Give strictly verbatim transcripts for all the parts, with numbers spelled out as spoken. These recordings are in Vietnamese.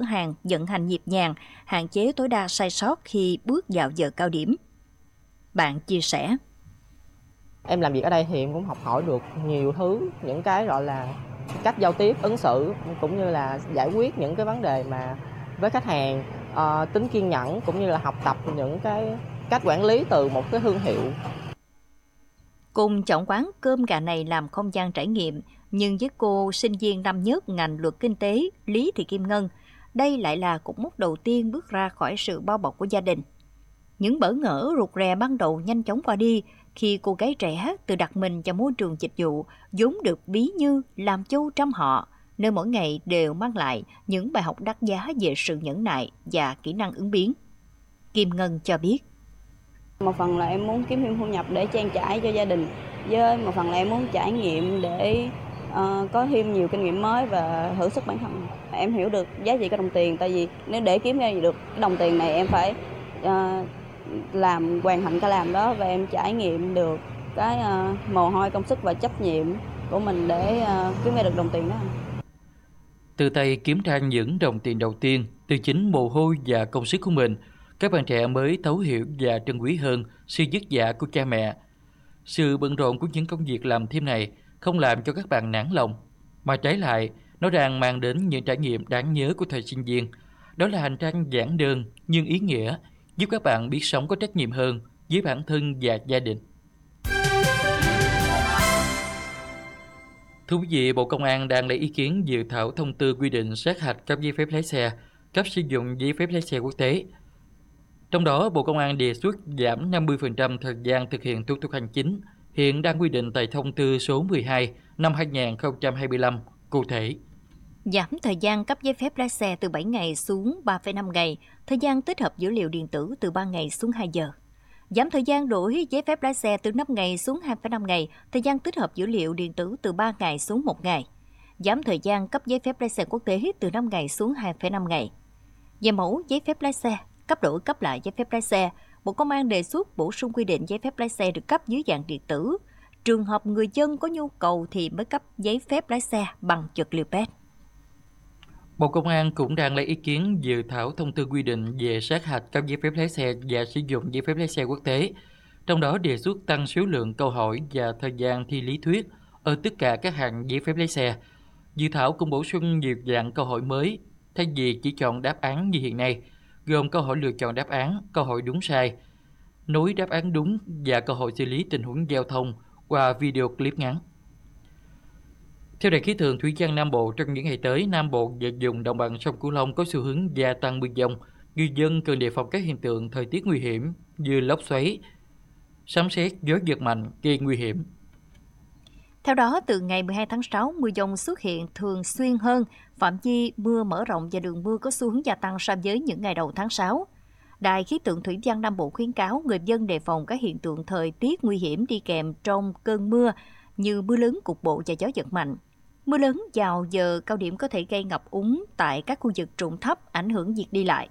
hàng vận hành nhịp nhàng, hạn chế tối đa sai sót khi bước vào giờ cao điểm. Bạn chia sẻ. Em làm việc ở đây thì em cũng học hỏi được nhiều thứ, những cái gọi là cách giao tiếp, ứng xử cũng như là giải quyết những cái vấn đề mà với khách hàng, uh, tính kiên nhẫn cũng như là học tập những cái cách quản lý từ một cái thương hiệu. Cùng chọn quán cơm gà này làm không gian trải nghiệm, nhưng với cô sinh viên năm nhất ngành luật kinh tế Lý Thị Kim Ngân, đây lại là cột mốc đầu tiên bước ra khỏi sự bao bọc của gia đình. Những bỡ ngỡ rụt rè ban đầu nhanh chóng qua đi khi cô gái trẻ tự đặt mình vào môi trường dịch vụ vốn được ví như làm châu trăm họ, nơi mỗi ngày đều mang lại những bài học đắt giá về sự nhẫn nại và kỹ năng ứng biến. Kim Ngân cho biết. Một phần là em muốn kiếm thêm thu nhập để trang trải cho gia đình, với một phần là em muốn trải nghiệm để uh, có thêm nhiều kinh nghiệm mới và thử sức bản thân. Em hiểu được giá trị của đồng tiền, tại vì nếu để kiếm ra được đồng tiền này em phải uh, làm hoàn thành cái làm đó, và em trải nghiệm được cái uh, mồ hôi công sức và trách nhiệm của mình để uh, kiếm ra được đồng tiền đó. Từ tay kiếm ra những đồng tiền đầu tiên từ chính mồ hôi và công sức của mình, các bạn trẻ mới thấu hiểu và trân quý hơn sự vất vả của cha mẹ. Sự bận rộn của những công việc làm thêm này không làm cho các bạn nản lòng, mà trái lại, nó đang mang đến những trải nghiệm đáng nhớ của thời sinh viên. Đó là hành trang giản đơn nhưng ý nghĩa, giúp các bạn biết sống có trách nhiệm hơn với bản thân và gia đình. Thưa quý vị, Bộ Công an đang lấy ý kiến dự thảo thông tư quy định sát hạch cấp giấy phép lái xe, cấp sử dụng giấy phép lái xe quốc tế. Trong đó, Bộ Công an đề xuất giảm năm mươi phần trăm thời gian thực hiện thủ tục hành chính, hiện đang quy định tại thông tư số mười hai năm hai nghìn không trăm hai mươi lăm, cụ thể. Giảm thời gian cấp giấy phép lái xe từ bảy ngày xuống ba phẩy năm ngày, thời gian tích hợp dữ liệu điện tử từ ba ngày xuống hai giờ. Giảm thời gian đổi giấy phép lái xe từ năm ngày xuống hai phẩy năm ngày, thời gian tích hợp dữ liệu điện tử từ ba ngày xuống một ngày. Giảm thời gian cấp giấy phép lái xe quốc tế từ năm ngày xuống hai phẩy năm ngày. Về mẫu giấy phép lái xe, cấp đổi cấp lại giấy phép lái xe, Bộ Công an đề xuất bổ sung quy định giấy phép lái xe được cấp dưới dạng điện tử. Trường hợp người dân có nhu cầu thì mới cấp giấy phép lái xe bằng vật liệu pê e tê. Bộ Công an cũng đang lấy ý kiến dự thảo thông tư quy định về sát hạch cấp giấy phép lái xe và sử dụng giấy phép lái xe quốc tế. Trong đó đề xuất tăng số lượng câu hỏi và thời gian thi lý thuyết ở tất cả các hạng giấy phép lái xe. Dự thảo cũng bổ sung nhiều dạng câu hỏi mới, thay vì chỉ chọn đáp án như hiện nay, gồm câu hỏi lựa chọn đáp án, câu hỏi đúng sai, nối đáp án đúng và câu hỏi xử lý tình huống giao thông qua video clip ngắn. Theo Đài khí tượng thủy văn Nam Bộ, trong những ngày tới, Nam Bộ và vùng đồng bằng sông Cửu Long có xu hướng gia tăng mưa dông. Người dân cần đề phòng các hiện tượng thời tiết nguy hiểm như lốc xoáy, sấm sét, gió giật mạnh gây nguy hiểm. Theo đó, từ ngày mười hai tháng sáu, mưa dông xuất hiện thường xuyên hơn, phạm vi mưa mở rộng và đường mưa có xu hướng gia tăng so với những ngày đầu tháng sáu. Đài khí tượng thủy văn Nam Bộ khuyến cáo người dân đề phòng các hiện tượng thời tiết nguy hiểm đi kèm trong cơn mưa như mưa lớn cục bộ và gió giật mạnh. Mưa lớn vào giờ cao điểm có thể gây ngập úng tại các khu vực trũng thấp, ảnh hưởng việc đi lại.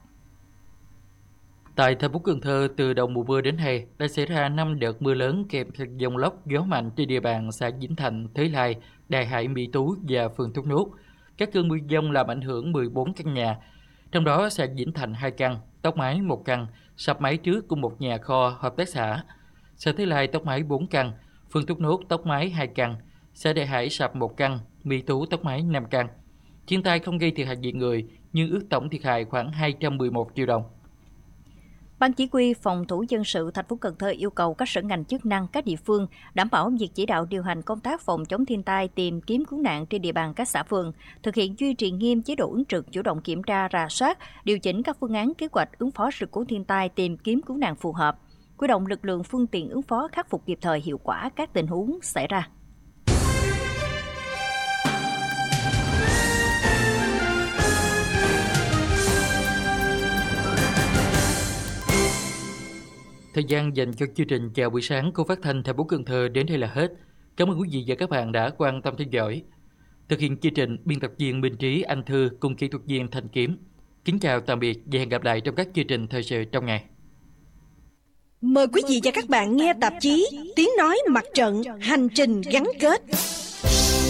Tại thành phố Cần Thơ, từ đầu mùa mưa đến nay đã xảy ra năm đợt mưa lớn kèm theo dông lốc, gió mạnh trên địa bàn xã Vĩnh Thạnh, Thới Lai, Đại Hải, Mỹ Tú và phường Thốt Nốt. Các cơn mưa dông làm ảnh hưởng mười bốn căn nhà, trong đó xã Vĩnh Thạnh hai căn, tốc mái một căn, sập mái trước của một nhà kho hợp tác xã. Xã Thới Lai tốc mái bốn căn, phường Thốt Nốt tốc mái hai căn, xã Đại Hải sập một căn, Mỹ Tú tốc mái năm căn. Thiên tai không gây thiệt hại về người, nhưng ước tổng thiệt hại khoảng hai trăm mười một triệu đồng. Ban chỉ huy phòng thủ dân sự thành phố Cần Thơ yêu cầu các sở ngành chức năng các địa phương đảm bảo việc chỉ đạo điều hành công tác phòng chống thiên tai, tìm kiếm cứu nạn trên địa bàn các xã phường, thực hiện duy trì nghiêm chế độ ứng trực, chủ động kiểm tra, rà soát, điều chỉnh các phương án kế hoạch ứng phó sự cố thiên tai, tìm kiếm cứu nạn phù hợp, huy động lực lượng phương tiện ứng phó khắc phục kịp thời hiệu quả các tình huống xảy ra. Thời gian dành cho chương trình chào buổi sáng của phát thanh thành phố Cần Thơ đến đây là hết. Cảm ơn quý vị và các bạn đã quan tâm theo dõi. Thực hiện chương trình, biên tập viên Minh Trí, Anh Thư cùng kỹ thuật viên Thành Kiếm. Kính chào tạm biệt và hẹn gặp lại trong các chương trình thời sự trong ngày. Mời quý vị và các bạn nghe tạp chí Tiếng nói mặt trận, hành trình gắn kết.